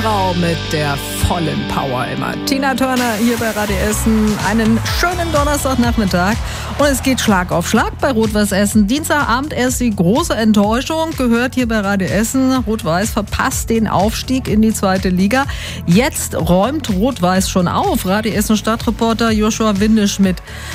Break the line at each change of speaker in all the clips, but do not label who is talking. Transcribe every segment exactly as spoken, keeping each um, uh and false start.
Frau mit der vollen Power immer. Tina Turner hier bei Radio Essen. Einen schönen Donnerstagnachmittag. Und es geht Schlag auf Schlag bei Rot-Weiß Essen. Dienstagabend erst die große Enttäuschung. Gehört hier bei Radio Essen. Rot-Weiß verpasst den Aufstieg in die zweite Liga. Jetzt räumt Rot-Weiß schon auf. Radio Essen Stadtreporter Joshua Windeschmidt.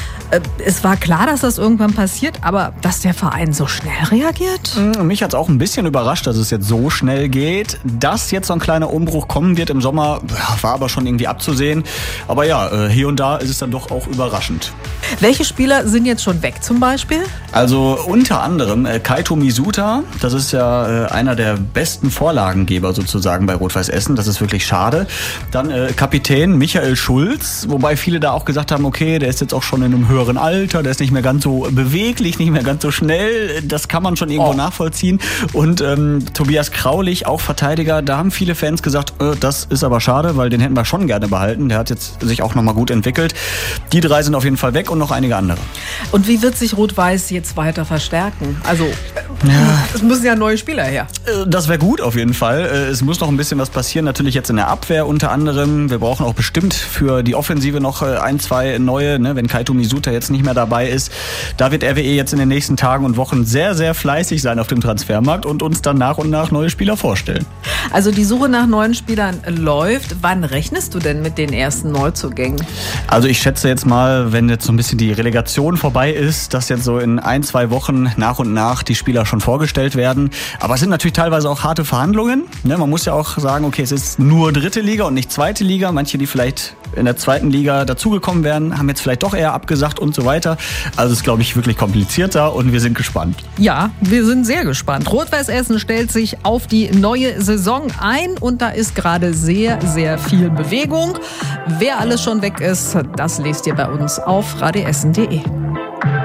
Es war klar, dass das irgendwann passiert, aber dass der Verein so schnell reagiert?
Mich hat es auch ein bisschen überrascht, dass es jetzt so schnell geht. Dass jetzt so ein kleiner Umbruch kommen wird im Sommer, war aber schon irgendwie abzusehen. Aber ja, hier und da ist es dann doch auch überraschend.
Welche Spieler sind jetzt schon weg zum Beispiel?
Also unter anderem äh, Kaito Misuta, das ist ja äh, einer der besten Vorlagengeber sozusagen bei Rot-Weiß Essen, das ist wirklich schade. Dann äh, Kapitän Michael Schulz, wobei viele da auch gesagt haben, okay, der ist jetzt auch schon in einem höheren Alter, der ist nicht mehr ganz so beweglich, nicht mehr ganz so schnell, das kann man schon irgendwo oh. nachvollziehen. Und ähm, Tobias Kraulich, auch Verteidiger, da haben viele Fans gesagt, äh, das ist aber schade, weil den hätten wir schon gerne behalten, der hat jetzt sich auch nochmal gut entwickelt. Die drei sind auf jeden Fall weg und noch einige andere.
Und wie wird sich Rot-Weiß jetzt weiter verstärken? Also,
ja.
es müssen ja neue Spieler her.
Das wäre gut auf jeden Fall. Es muss noch ein bisschen was passieren, natürlich jetzt in der Abwehr unter anderem. Wir brauchen auch bestimmt für die Offensive noch ein, zwei neue, ne, wenn Kaito Misuta jetzt nicht mehr dabei ist. Da wird R W E jetzt in den nächsten Tagen und Wochen sehr, sehr fleißig sein auf dem Transfermarkt und uns dann nach und nach neue Spieler vorstellen.
Also die Suche nach neuen Spielern läuft. Wann rechnest du denn mit den ersten Neuzugängen?
Also ich schätze jetzt mal, wenn jetzt so ein bisschen die Relegation vorbei ist, dass jetzt so in ein, zwei Wochen nach und nach die Spieler schon vorgestellt werden. Aber es sind natürlich teilweise auch harte Verhandlungen. Ne, man muss ja auch sagen, okay, es ist nur dritte Liga und nicht zweite Liga. Manche, die vielleicht in der zweiten Liga dazugekommen wären, haben jetzt vielleicht doch eher abgesagt und so weiter. Also es ist, glaube ich, wirklich komplizierter und wir sind gespannt.
Ja, wir sind sehr gespannt. Rot-Weiß Essen stellt sich auf die neue Saison ein und da ist gerade sehr, sehr viel Bewegung. Wer alles schon weg ist, das lest ihr bei uns auf radio essen punkt de.